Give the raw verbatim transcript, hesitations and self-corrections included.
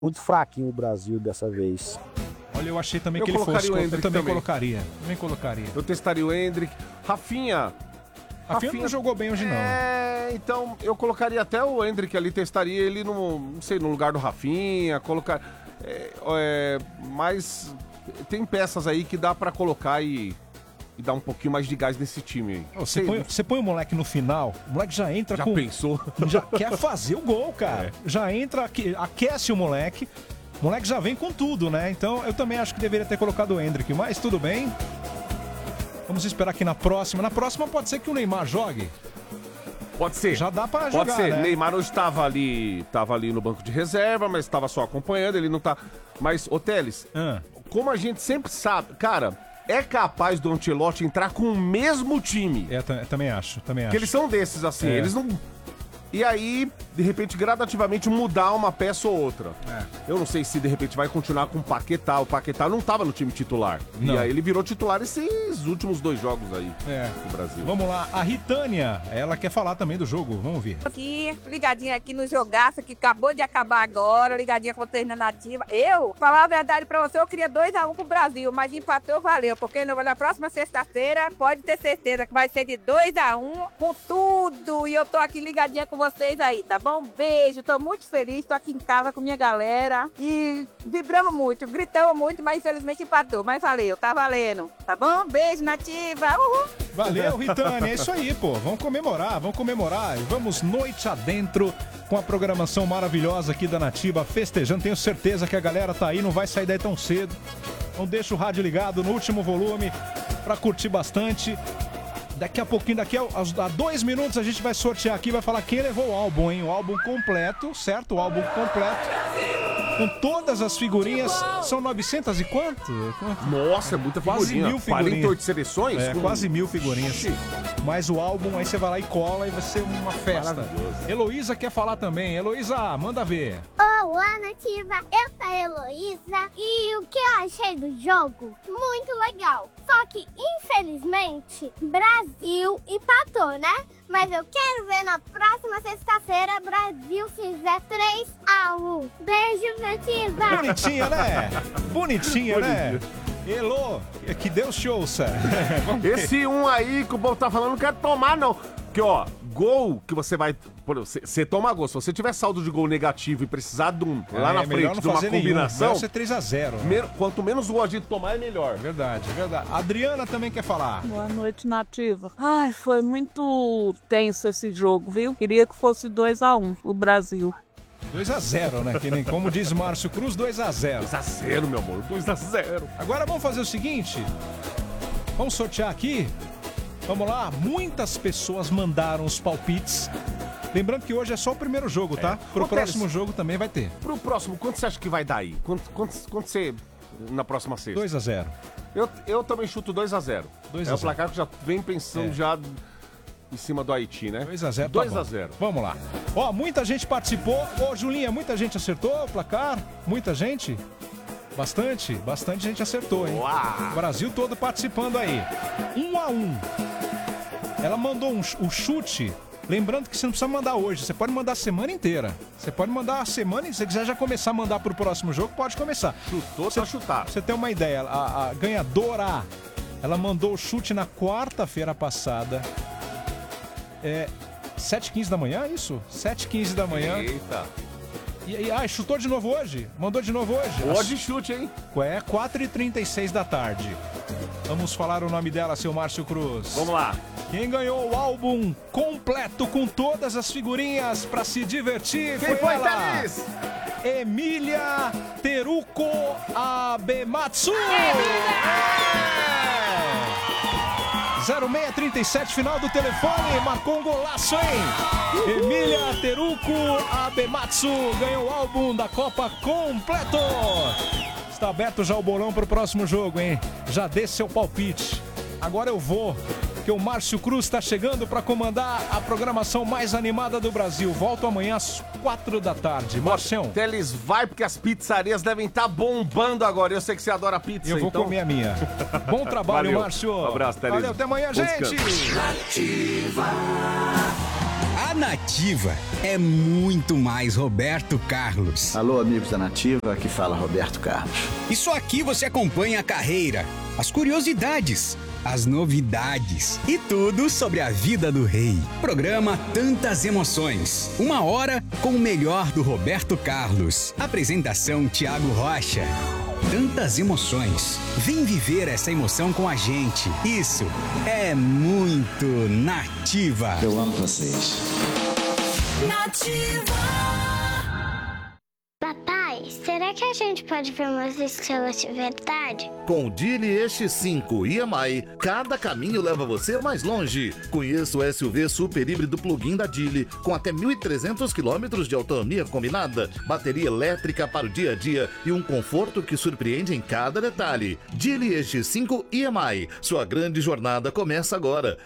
Muito fraquinho o Brasil dessa vez. Olha, eu achei também eu que ele fosse... O Endrick eu também, também colocaria. Também colocaria. Eu testaria o Endrick. Rafinha... Rafinha não jogou bem hoje, não. É, então eu colocaria até o Endrick ali, testaria ele no, não sei, no lugar do Rafinha, colocar... É, é, mas tem peças aí que dá pra colocar e, e dar um pouquinho mais de gás nesse time aí. Você põe, você põe o moleque no final, o moleque já entra já com... Já pensou? Já quer fazer o gol, cara. É. Já entra, aquece o moleque, o moleque já vem com tudo, né? Então eu também acho que deveria ter colocado o Endrick, mas tudo bem. Vamos esperar aqui na próxima. Na próxima pode ser que o Neymar jogue. Pode ser. Já dá pra Pode jogar, ser. né? Neymar hoje estava ali, tava ali no banco de reserva, mas estava só acompanhando, ele não tá... Mas, ô Teles, ah. como a gente sempre sabe, cara, é capaz do Ancelotti entrar com o mesmo time. É, eu também acho, também acho. Porque eles são desses, assim, É. eles não... E aí, de repente, gradativamente mudar uma peça ou outra. É. Eu não sei se de repente vai continuar com o Paquetá. O Paquetá não estava no time titular. Não. E aí ele virou titular esses últimos dois jogos aí é. no Brasil. Vamos lá, a Ritânia, ela quer falar também do jogo, vamos ver. Aqui, ligadinha aqui no jogaço que acabou de acabar agora, ligadinha com vocês na Nativa. Eu, falar a verdade pra você, eu queria dois a um pro Brasil, mas empatou, valeu, porque na próxima sexta-feira pode ter certeza que vai ser de dois a um com tudo. E eu tô aqui ligadinha com vocês aí, tá bom? Beijo, tô muito feliz, tô aqui em casa com minha galera e vibramos muito, gritamos muito, mas infelizmente empatou, mas valeu, tá valendo, tá bom? Beijo, Nativa, uhul! Valeu, Ritânia, é isso aí, pô, vamos comemorar, vamos comemorar e vamos noite adentro com a programação maravilhosa aqui da Nativa, festejando, tenho certeza que a galera tá aí, não vai sair daí tão cedo, então deixa o rádio ligado no último volume pra curtir bastante. Daqui a pouquinho, daqui a, a dois minutos, a gente vai sortear aqui, vai falar quem levou o álbum, hein? O álbum completo, certo? O álbum completo. Com todas as figurinhas. São novecentas e quanto? Nossa, é muita figurinha. Quase mil figurinhas. quarenta e oito seleções? É, Com... quase mil figurinhas. Ixi. Mas o álbum, aí você vai lá e cola e vai ser uma festa. Heloísa quer falar também. Heloísa, manda ver. Olá, Nativa. Eu sou a Heloísa. E o que eu achei do jogo? Muito legal. Só que, infelizmente, Brasil empatou, né? Mas eu quero ver na próxima sexta-feira Brasil fizer três a um. Beijo, Nativa. Bonitinha, né? Bonitinha, né? Elô, que Deus te ouça. Esse um aí que o povo tá falando não quer tomar, não. Porque, ó, gol que você vai... Você toma gol. Se você tiver saldo de gol negativo e precisar de um, lá é, na frente de uma combinação... Deve ser três a zero. Né? Men quanto menos gol a gente tomar, é melhor. Verdade, verdade. A Adriana também quer falar. Boa noite, Nativa. Ai, foi muito tenso esse jogo, viu? Queria que fosse dois a um o Brasil. dois a zero, né? Que nem, como diz Márcio Cruz, dois a zero. dois a zero, meu amor. dois a zero. Agora vamos fazer o seguinte. Vamos sortear aqui. Vamos lá. Muitas pessoas mandaram os palpites. Lembrando que hoje é só o primeiro jogo, tá? É. Pro Ô, próximo Teles, jogo também vai ter. Pro próximo, quanto você acha que vai dar aí? Quanto, quanto, quanto você... Na próxima sexta? dois a zero. Eu, eu também chuto dois a zero. dois É a o placar que já vem pensando É. já em cima do Haiti, né? dois a zero. dois tá a zero. Vamos lá. Ó, muita gente participou. Ô, Julinha, muita gente acertou o placar? Muita gente? Bastante? Bastante gente acertou, hein? Uau. O Brasil todo participando aí. Um a um. Ela mandou um, um chute. Lembrando que você não precisa mandar hoje, você pode mandar a semana inteira. Você pode mandar a semana e se você quiser já começar a mandar pro próximo jogo, pode começar. Chutou, Você- tá chutado. Pra você ter uma ideia, a, a ganhadora, ela mandou o chute na quarta-feira passada. É. sete e quinze da manhã, é isso? sete e quinze da manhã. Eita. E, e ah, chutou de novo hoje? Mandou de novo hoje? Pode chute, hein? É quatro e trinta e seis da tarde. Vamos falar o nome dela, seu Márcio Cruz. Vamos lá. Quem ganhou o álbum completo com todas as figurinhas pra se divertir Quem foi foi, ela, Teles? Emília Teruko Abematsu. zero seis trinta e sete, final do telefone, marcou um golaço, hein? Emília Teruko Abematsu ganhou o álbum da Copa completo. Está aberto já o bolão pro próximo jogo, hein? Já dê seu palpite. Agora eu vou, que o Márcio Cruz está chegando para comandar a programação mais animada do Brasil. Volto amanhã às quatro da tarde. Marcião. Teles, vai porque as pizzarias devem estar bombando agora. Eu sei que você adora pizza, Eu vou então... comer a minha. Bom trabalho, Valeu. Márcio. Um abraço, Teles. Valeu, até amanhã, Bom gente. Ativa. A Nativa é muito mais Roberto Carlos. Alô, amigos da Nativa, aqui fala Roberto Carlos. E só aqui você acompanha a carreira, as curiosidades, as novidades e tudo sobre a vida do rei. Programa Tantas Emoções. Uma hora com o melhor do Roberto Carlos. Apresentação Tiago Rocha. Tantas emoções. Vem viver essa emoção com a gente. Isso é muito Nativa. Eu amo vocês. Nativa. Papai, será que a gente pode ver umas estrelas de verdade? Com o Geely X cinco e M I, cada caminho leva você mais longe. Conheça o S U V super híbrido plug-in da Geely, com até mil e trezentos quilômetros de autonomia combinada, bateria elétrica para o dia a dia e um conforto que surpreende em cada detalhe. Geely X cinco e M I, sua grande jornada começa agora.